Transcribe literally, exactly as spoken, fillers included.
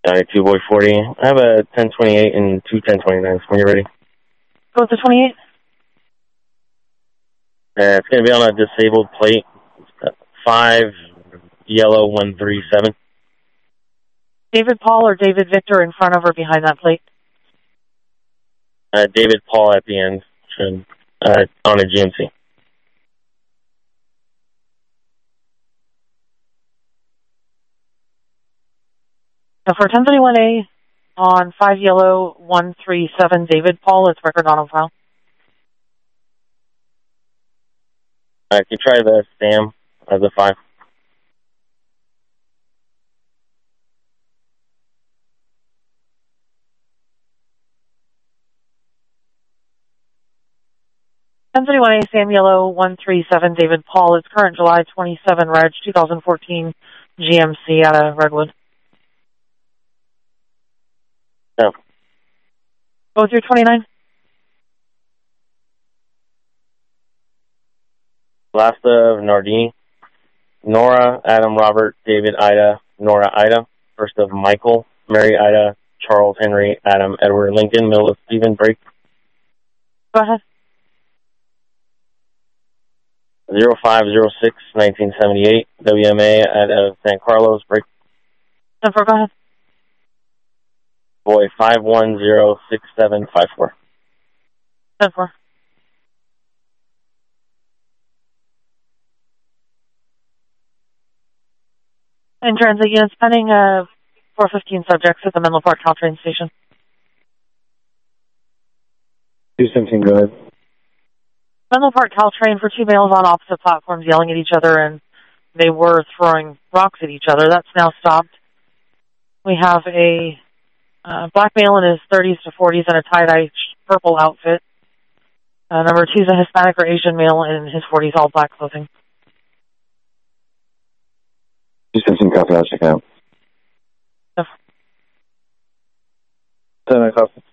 ninety-two boy forty. I have a ten twenty-eight and two ten twenty-nines when you're ready. Go with the twenty-eight. Uh, it's going to be on a disabled plate. five yellow one three seven. David Paul or David Victor in front of or behind that plate? Uh, David Paul at the end should, uh, on a G M C. Now for ten thirty-one A on five yellow one three seven, David Paul, it's record on file. I uh, could try the Sam as a five. ten thirty-one A, Sam Yellow one three seven, David Paul. It's current July twenty-seven, Reg, twenty fourteen G M C out of Redwood. No. Go with your twenty-nine. Last of Nardini. Nora, Adam, Robert, David, Ida, Nora, Ida. First of Michael, Mary, Ida, Charles, Henry, Adam, Edward, Lincoln. Middle of Stephen, break. Go ahead. zero five zero six nineteen seventy-eight, W M A at uh, San Carlos, break. ten four, go ahead. Boy, five one zero six seven five four. ten four. In transit units pending uh, four fifteen subjects at the Menlo Park Caltrain station. two seventeen, go ahead. Menlo Park Caltrain for two males on opposite platforms yelling at each other, and they were throwing rocks at each other. That's now stopped. We have a uh, black male in his thirties to forties in a tie-dye purple outfit. Uh, number two is a Hispanic or Asian male in his forties, all black clothing. two seventeen, copy, I'll check out. So, ten, I copy.